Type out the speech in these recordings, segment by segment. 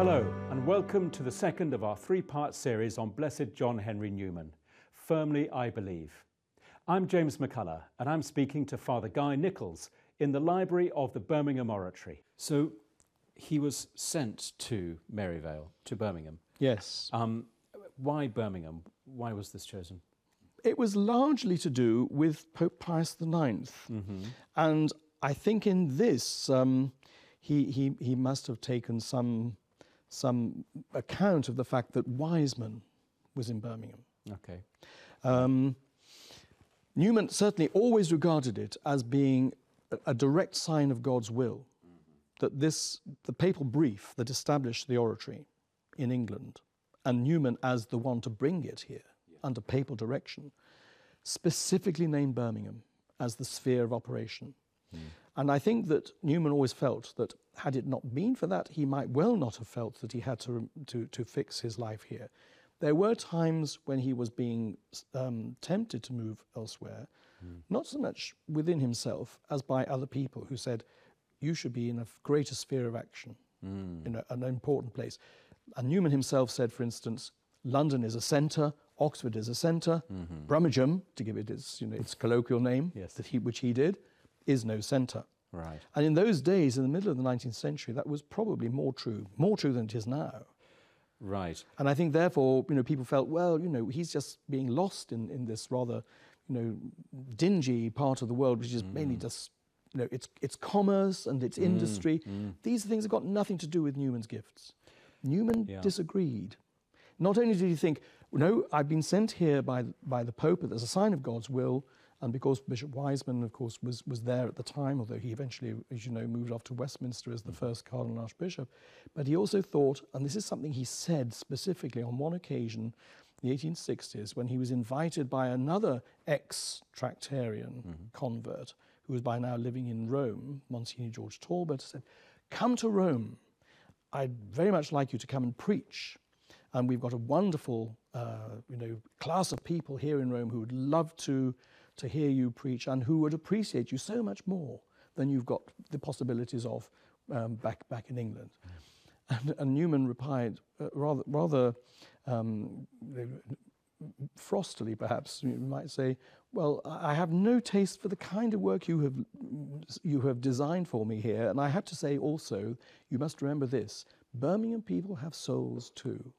Hello, and welcome to the second of our three-part series on Blessed John Henry Newman, Firmly I Believe. I'm James McCullough, and I'm speaking to Father Guy Nichols in the library of the Birmingham Oratory. So he was sent to Maryvale, to Birmingham. Yes. Why Birmingham? Why was this chosen? It was largely to do with Pope Pius IX. Mm-hmm. And I think in this, he must have taken some account of the fact that Wiseman was in Birmingham. Okay. Newman certainly always regarded it as being a direct sign of God's will, that the papal brief that established the oratory in England, and Newman as the one to bring it here under papal direction, specifically named Birmingham as the sphere of operation. And I think that Newman always felt that had it not been for that, he might well not have felt that he had to fix his life here. There were times when he was being tempted to move elsewhere, not so much within himself as by other people who said, you should be in a greater sphere of action, in an important place. And Newman himself said, for instance, London is a centre, Oxford is a centre, Brummagem, to give it its colloquial name, yes, which he did, is no centre. Right. And in those days, in the middle of the 19th century, that was probably more true than it is now. Right. And I think, therefore, people felt, well, he's just being lost in this rather, dingy part of the world, which is mainly just, it's commerce and it's industry. These things have got nothing to do with Newman's gifts. Newman disagreed. Not only did he think, no, I've been sent here by the Pope as a sign of God's will, and because Bishop Wiseman, of course, was there at the time, although he eventually, as you know, moved off to Westminster as the first Cardinal Archbishop, but he also thought, and this is something he said specifically on one occasion, in the 1860s, when he was invited by another ex-Tractarian convert, who was by now living in Rome, Monsignor George Talbot, said, come to Rome. I'd very much like you to come and preach. And we've got a wonderful, class of people here in Rome who would love to hear you preach and who would appreciate you so much more than you've got the possibilities of back in England. And Newman replied rather frostily, perhaps you might say, well, I have no taste for the kind of work you have designed for me here. And I have to say also, you must remember this, Birmingham people have souls too.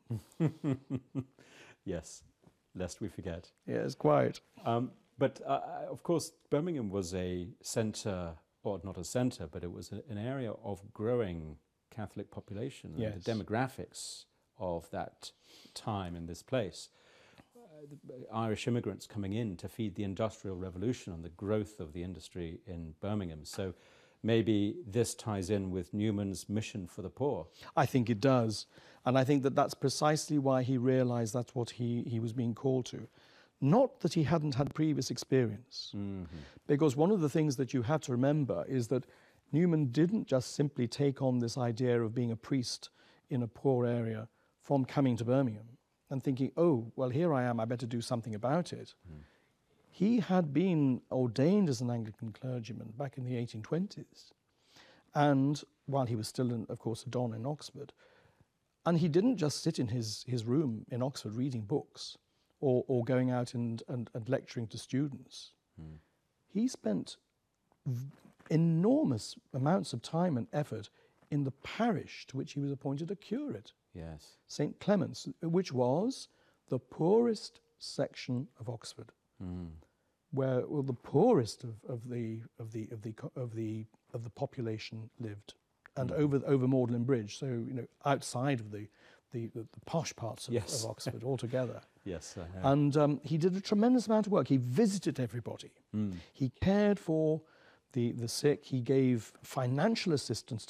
Yes, lest we forget. Yes, quite. But of course, Birmingham was a centre, or not a centre, but it was an area of growing Catholic population. Yes. And the demographics of that time in this place. Irish immigrants coming in to feed the Industrial Revolution and the growth of the industry in Birmingham. So maybe this ties in with Newman's mission for the poor. I think it does. And I think that that's precisely why he realised that's what he was being called to. Not that he hadn't had previous experience. Because one of the things that you have to remember is that Newman didn't just simply take on this idea of being a priest in a poor area from coming to Birmingham and thinking, oh, well, here I am, I better do something about it. He had been ordained as an Anglican clergyman back in the 1820s, and while he was still, of course, a don in Oxford. And he didn't just sit in his room in Oxford reading books or going out and lecturing to students. He spent enormous amounts of time and effort in the parish to which he was appointed a curate. Yes. St. Clement's, which was the poorest section of Oxford. Where the poorest of the population lived, and over Magdalen Bridge, so outside of the posh parts of Oxford altogether. Yes, I know. And he did a tremendous amount of work. He visited everybody. He cared for the sick. He gave financial assistance